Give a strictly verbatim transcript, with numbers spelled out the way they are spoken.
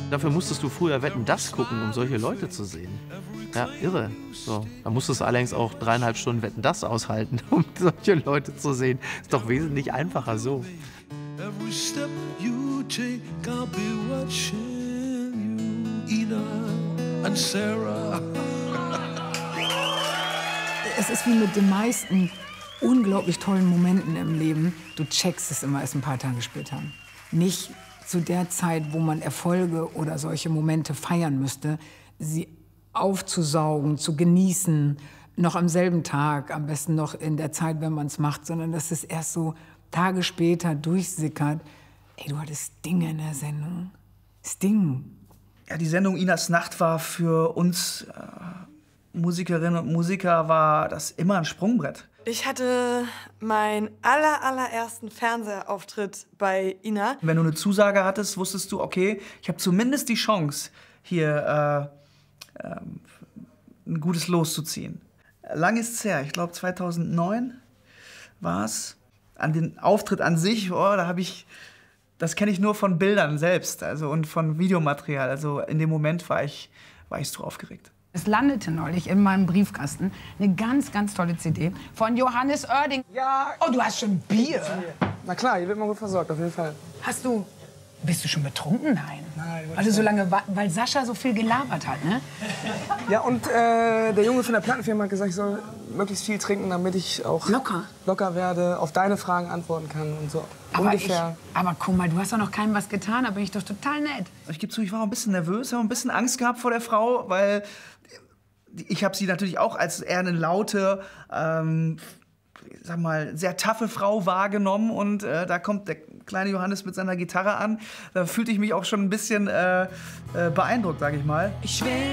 Dafür musstest du früher Wetten, das gucken, um solche Leute zu sehen. Ja, irre. So, da musstest du allerdings auch dreieinhalb Stunden Wetten, das aushalten, um solche Leute zu sehen. Ist doch wesentlich einfacher so. Every step you take, I'll be watching you, Ina and Sarah. Es ist wie mit den meisten unglaublich tollen Momenten im Leben. Du checkst es immer erst ein paar Tage später. Nicht zu der Zeit, wo man Erfolge oder solche Momente feiern müsste, sie aufzusaugen, zu genießen, noch am selben Tag, am besten noch in der Zeit, wenn man es macht, sondern dass es erst so Tage später durchsickert. Ey, du hattest Sting in der Sendung. Sting. Ja, die Sendung Inas Nacht war für uns äh, Musikerinnen und Musiker war das immer ein Sprungbrett. Ich hatte meinen aller, allerersten Fernsehauftritt bei Ina. Wenn du eine Zusage hattest, wusstest du, okay, ich habe zumindest die Chance, hier äh, äh, ein gutes Los zu ziehen. Lang ist's her, ich glaube zweitausendneun war es. An den Auftritt an sich, oh, da habe ich, das kenne ich nur von Bildern selbst, also und von Videomaterial. Also in dem Moment war ich, war ich so aufgeregt. Es landete neulich in meinem Briefkasten eine ganz, ganz tolle C D von Johannes Oerding. Ja. Oh, du hast schon Bier? Na klar, hier wird man gut versorgt, auf jeden Fall. Hast du, bist du schon betrunken? Nein. Nein. Also so lange, weil Sascha so viel gelabert hat, ne? Ja, und äh, der Junge von der Plattenfirma hat gesagt, ich soll möglichst viel trinken, damit ich auch Locker? locker werde, auf deine Fragen antworten kann und so. Aber, ungefähr. ich, aber guck mal, du hast doch noch keinem was getan, da bin ich doch total nett. Ich gebe zu, ich war auch ein bisschen nervös, habe ein bisschen Angst gehabt vor der Frau, weil ich habe sie natürlich auch als eher eine laute, ähm, sag mal, sehr taffe Frau wahrgenommen. Und äh, da kommt der kleine Johannes mit seiner Gitarre an. Da fühlte ich mich auch schon ein bisschen äh, äh, beeindruckt, sag ich mal. Ich will